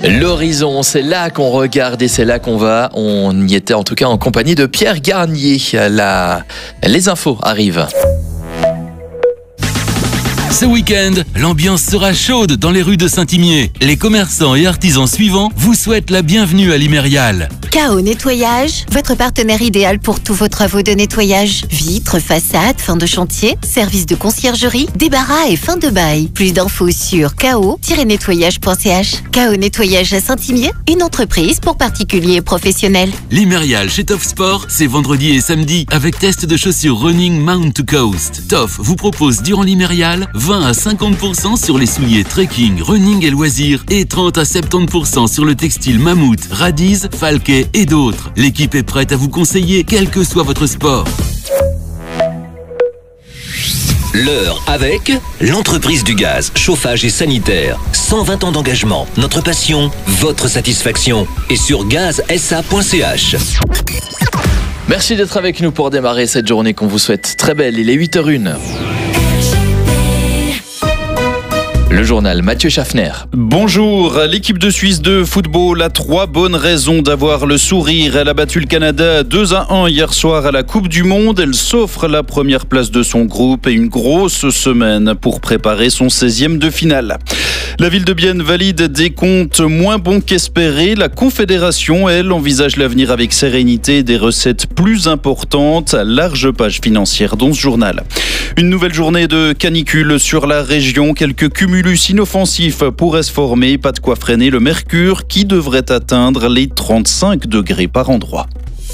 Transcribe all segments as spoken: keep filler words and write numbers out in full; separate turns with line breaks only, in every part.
L'horizon, c'est là qu'on regarde et c'est là qu'on va. On y était en tout cas en compagnie de Pierre Garnier. La... Les infos arrivent.
Ce week-end, l'ambiance sera chaude dans les rues de Saint-Imier. Les commerçants et artisans suivants vous souhaitent la bienvenue à l'Imérial.
K O Nettoyage, votre partenaire idéal pour tous vos travaux de nettoyage. Vitres, façades, fin de chantier, service de conciergerie, débarras et fin de bail. Plus d'infos sur k o tiret nettoyage point c h. K O Nettoyage à Saint-Imier, une entreprise pour particuliers et professionnels.
L'Imérial chez Toff Sport, c'est vendredi et samedi avec test de chaussures running Mount to Coast. Toff vous propose durant l'Imérial vingt à cinquante pour cent sur les souliers trekking, running et loisirs et trente à soixante-dix pour cent sur le textile Mammouth, Radiz, Falquet et d'autres. L'équipe est prête à vous conseiller quel que soit votre sport.
L'heure avec l'entreprise du gaz, chauffage et sanitaire. cent vingt ans d'engagement, notre passion, votre satisfaction. Et sur gaz s a point c h.
Merci d'être avec nous pour démarrer cette journée qu'on vous souhaite très belle. Il est huit heures zéro un. Le journal Mathieu Schaffner.
Bonjour, l'équipe de Suisse de football a trois bonnes raisons d'avoir le sourire. Elle a battu le Canada deux à un hier soir à la Coupe du Monde. Elle s'offre la première place de son groupe et une grosse semaine pour préparer son seizième de finale. La ville de Bienne valide des comptes moins bons qu'espérés. La Confédération, elle, envisage l'avenir avec sérénité et des recettes plus importantes. Large page financière dans ce journal. Une nouvelle journée de canicule sur la région. Quelques cumulus inoffensifs pourraient se former. Pas de quoi freiner le mercure qui devrait atteindre les trente-cinq degrés par endroit.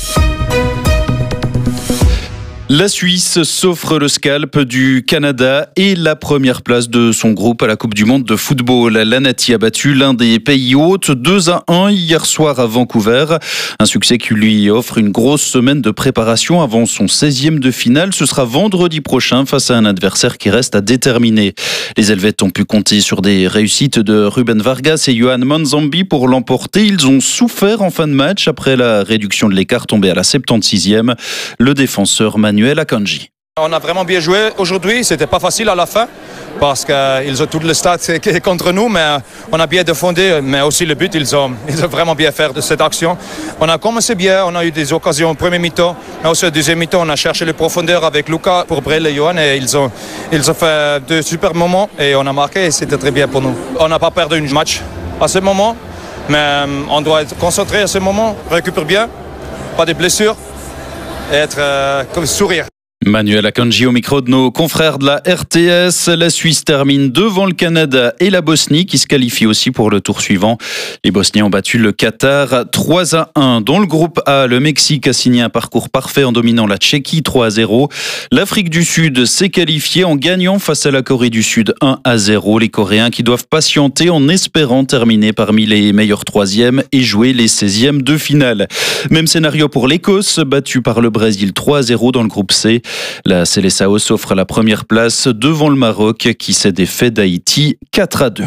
La Suisse s'offre le scalp du Canada et la première place de son groupe à la Coupe du Monde de football. L'Anati a battu l'un des pays hôtes deux à un hier soir à Vancouver. Un succès qui lui offre une grosse semaine de préparation avant son seizième de finale. Ce sera vendredi prochain face à un adversaire qui reste à déterminer. Les Helvètes ont pu compter sur des réussites de Ruben Vargas et Johan Manzambi pour l'emporter. Ils ont souffert en fin de match après la réduction de l'écart tombée à la septantième. Le défenseur Manuel Akanji.
On a vraiment bien joué aujourd'hui, c'était pas facile à la fin parce qu'ils ont tout le stade contre nous, mais on a bien défendu, mais aussi le but, ils ont, ils ont vraiment bien fait de cette action. On a commencé bien, on a eu des occasions au premier mi-temps, mais aussi au deuxième mi-temps, on a cherché les profondeurs avec Luca pour Brel et Johan et ils ont, ils ont fait de super moments et on a marqué et c'était très bien pour nous. On n'a pas perdu un match à ce moment, mais on doit être concentré à ce moment, récupérer bien, pas de blessures. Et être euh, comme sourire.
Manuel Akanji au micro de nos confrères de la R T S. La Suisse termine devant le Canada et la Bosnie qui se qualifient aussi pour le tour suivant. Les Bosniens ont battu le Qatar trois à un. Dans le groupe A, le Mexique a signé un parcours parfait en dominant la Tchéquie trois à zéro. L'Afrique du Sud s'est qualifiée en gagnant face à la Corée du Sud un à zéro. Les Coréens qui doivent patienter en espérant terminer parmi les meilleurs troisièmes et jouer les seizièmes de finale. Même scénario pour l'Écosse, battue par le Brésil trois à zéro dans le groupe C. La Seleção s'offre la première place devant le Maroc qui s'est défait d'Haïti quatre à deux.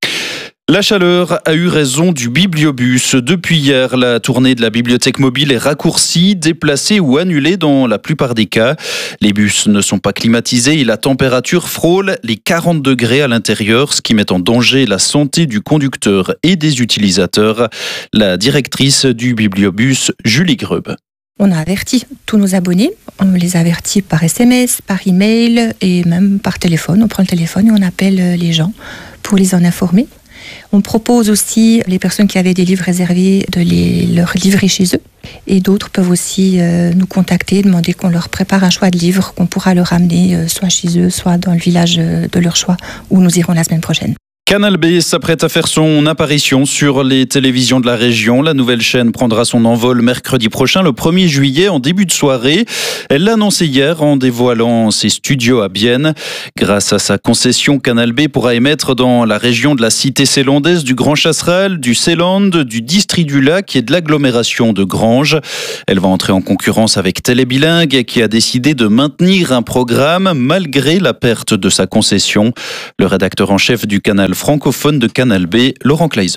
La chaleur a eu raison du bibliobus. Depuis hier, la tournée de la bibliothèque mobile est raccourcie, déplacée ou annulée dans la plupart des cas. Les bus ne sont pas climatisés et la température frôle les quarante degrés à l'intérieur, ce qui met en danger la santé du conducteur et des utilisateurs. La directrice du bibliobus, Julie Grub.
On a averti tous nos abonnés, on les avertit par S M S, par email et même par téléphone. On prend le téléphone et on appelle les gens pour les en informer. On propose aussi les personnes qui avaient des livres réservés de les leur livrer chez eux. Et d'autres peuvent aussi euh, nous contacter, demander qu'on leur prépare un choix de livres qu'on pourra leur amener euh, soit chez eux, soit dans le village de leur choix où nous irons la semaine prochaine.
Canal B s'apprête à faire son apparition sur les télévisions de la région. La nouvelle chaîne prendra son envol mercredi prochain, le premier juillet, en début de soirée. Elle l'a annoncé hier en dévoilant ses studios à Bienne. Grâce à sa concession, Canal B pourra émettre dans la région de la cité célandaise, du Grand Chasseral, du Célande, du district du Lac et de l'agglomération de Granges. Elle va entrer en concurrence avec Télébilingue qui a décidé de maintenir un programme malgré la perte de sa concession. Le rédacteur en chef du canal francophone de Canal B, Laurent Kleisel.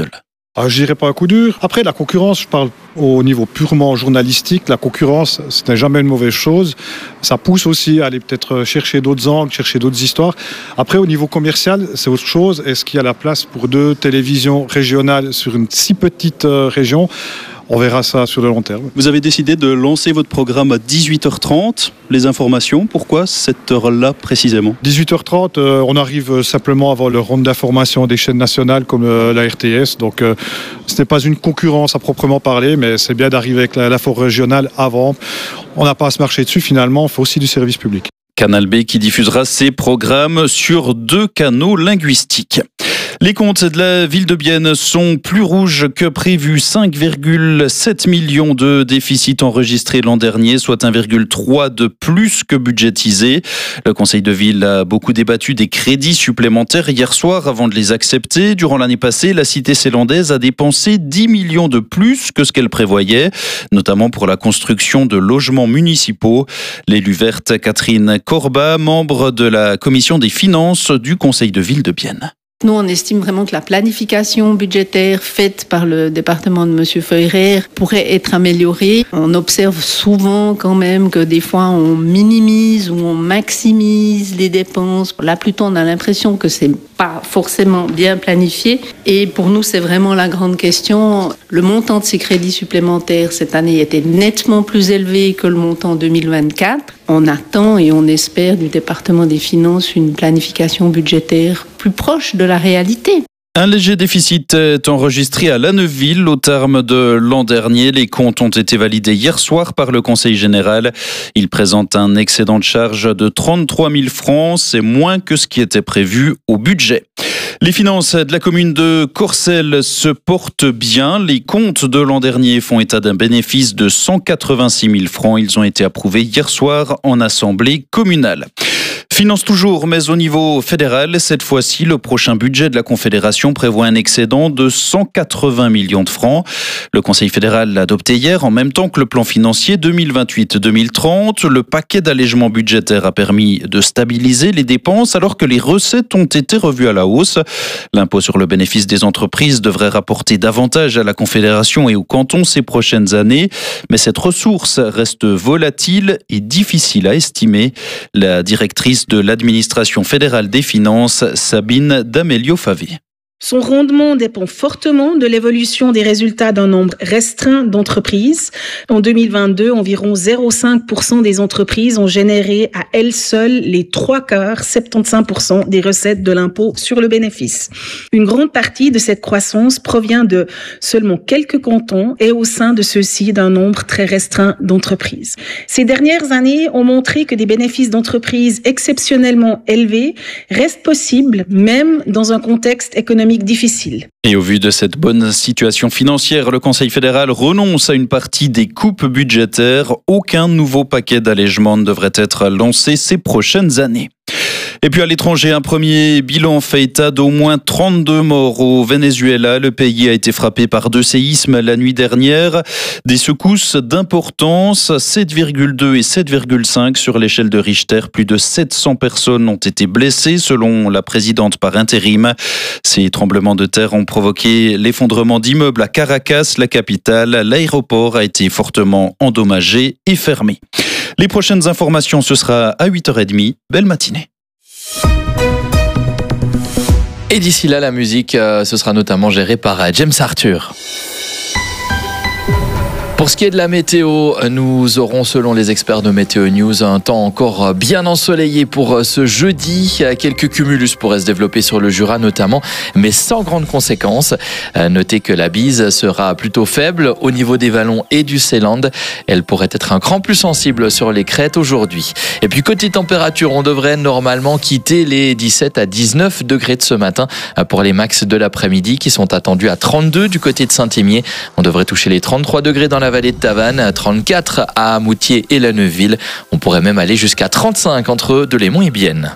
Ah, je dirais pas un coup dur. Après, la concurrence, je parle au niveau purement journalistique, la concurrence, ce n'est jamais une mauvaise chose. Ça pousse aussi à aller peut-être chercher d'autres angles, chercher d'autres histoires. Après, au niveau commercial, c'est autre chose. Est-ce qu'il y a la place pour deux télévisions régionales sur une si petite euh, région ? On verra ça sur le long terme.
Vous avez décidé de lancer votre programme à dix-huit heures trente. Les informations, pourquoi cette heure-là précisément ?
dix-huit heures trente, euh, on arrive simplement avant le round d'information des chaînes nationales comme euh, la R T S. Donc euh, ce n'est pas une concurrence à proprement parler, mais c'est bien d'arriver avec l'info régionale avant. On n'a pas à se marcher dessus finalement, on fait aussi du service public.
Canal B qui diffusera ses programmes sur deux canaux linguistiques. Les comptes de la ville de Bienne sont plus rouges que prévu. cinq virgule sept millions de déficit enregistrés l'an dernier, soit un virgule trois de plus que budgétisé. Le conseil de ville a beaucoup débattu des crédits supplémentaires hier soir avant de les accepter. Durant l'année passée, la cité célandaise a dépensé dix millions de plus que ce qu'elle prévoyait, notamment pour la construction de logements municipaux. L'élu verte Catherine Corbat, membre de la commission des finances du conseil de ville de Bienne.
Nous, on estime vraiment que la planification budgétaire faite par le département de Monsieur Feurer pourrait être améliorée. On observe souvent quand même que des fois on minimise ou on maximise les dépenses. Là, plutôt, on a l'impression que c'est pas forcément bien planifié. Et pour nous, c'est vraiment la grande question. Le montant de ces crédits supplémentaires cette année était nettement plus élevé que le montant deux mille vingt-quatre. On attend et on espère du département des finances une planification budgétaire plus proche de la réalité.
Un léger déficit est enregistré à Lanneville au terme de l'an dernier. Les comptes ont été validés hier soir par le Conseil général. Il présente un excédent de charge de trente-trois mille francs. C'est moins que ce qui était prévu au budget. Les finances de la commune de Corcelles se portent bien. Les comptes de l'an dernier font état d'un bénéfice de cent quatre-vingt-six mille francs. Ils ont été approuvés hier soir en assemblée communale. Finance toujours, mais au niveau fédéral, cette fois-ci, le prochain budget de la Confédération prévoit un excédent de cent quatre-vingts millions de francs. Le Conseil fédéral l'a adopté hier en même temps que le plan financier deux mille vingt-huit deux mille trente. Le paquet d'allègements budgétaires a permis de stabiliser les dépenses alors que les recettes ont été revues à la hausse. L'impôt sur le bénéfice des entreprises devrait rapporter davantage à la Confédération et au canton ces prochaines années, mais cette ressource reste volatile et difficile à estimer. La directrice de l'administration fédérale des finances, Sabine D'Amelio-Favé.
Son rendement dépend fortement de l'évolution des résultats d'un nombre restreint d'entreprises. En deux mille vingt-deux, environ zéro virgule cinq pour cent des entreprises ont généré à elles seules les trois quarts, soixante-quinze pour cent des recettes de l'impôt sur le bénéfice. Une grande partie de cette croissance provient de seulement quelques cantons et au sein de ceux-ci d'un nombre très restreint d'entreprises. Ces dernières années ont montré que des bénéfices d'entreprises exceptionnellement élevés restent possibles même dans un contexte économique difficile.
Et au vu de cette bonne situation financière, le Conseil fédéral renonce à une partie des coupes budgétaires. Aucun nouveau paquet d'allègements ne devrait être lancé ces prochaines années. Et puis à l'étranger, un premier bilan fait état d'au moins trente-deux morts au Venezuela. Le pays a été frappé par deux séismes la nuit dernière. Des secousses d'importance, sept virgule deux et sept virgule cinq sur l'échelle de Richter. Plus de sept cents personnes ont été blessées selon la présidente par intérim. Ces tremblements de terre ont provoqué l'effondrement d'immeubles à Caracas, la capitale. L'aéroport a été fortement endommagé et fermé. Les prochaines informations, ce sera à huit heures trente. Belle matinée.
Et d'ici là, la musique, euh, ce sera notamment géré par euh, James Arthur. Pour ce qui est de la météo, nous aurons, selon les experts de Météo News, un temps encore bien ensoleillé pour ce jeudi. Quelques cumulus pourraient se développer sur le Jura notamment, mais sans grandes conséquences. Notez que la bise sera plutôt faible au niveau des vallons et du Seeland. Elle pourrait être un cran plus sensible sur les crêtes aujourd'hui. Et puis côté température, on devrait normalement quitter les dix-sept à dix-neuf degrés de ce matin pour les max de l'après-midi qui sont attendus à trente-deux du côté de Saint-Émier. On devrait toucher les trente-trois degrés dans la vallée de Tavannes, trente-quatre à Moutier et La Neuville. On pourrait même aller jusqu'à trente-cinq entre Delémont et Bienne.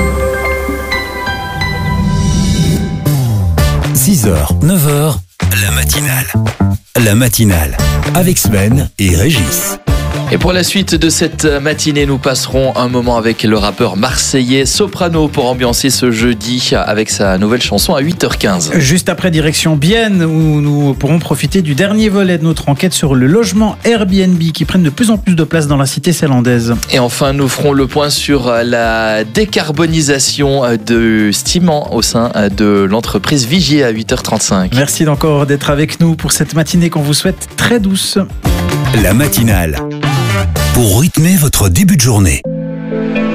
six heures, neuf heures, la matinale. La matinale avec Sven et Régis.
Et pour la suite de cette matinée, nous passerons un moment avec le rappeur marseillais Soprano pour ambiancer ce jeudi avec sa nouvelle chanson à huit heures quinze.
Juste après, direction Bienne, où nous pourrons profiter du dernier volet de notre enquête sur le logement Airbnb qui prennent de plus en plus de place dans la cité sélandaise.
Et enfin, nous ferons le point sur la décarbonisation de Stimant au sein de l'entreprise Vigier à huit heures trente-cinq.
Merci encore d'être avec nous pour cette matinée qu'on vous souhaite très douce.
La matinale, pour rythmer votre début de journée.